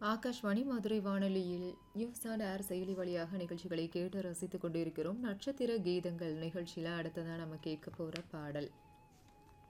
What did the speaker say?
ஆகாஷ்வாணி மதுரை வானொலியில் news on air செயலி வழியாக நிகழ்ச்சிகளை கேட்டு ரசித்துக் கொண்டிருக்கிறோம். நட்சத்திர கீதங்கள் நிகழ்ச்சியில் அடுத்ததான் நம்ம கேட்க போகிற பாடல்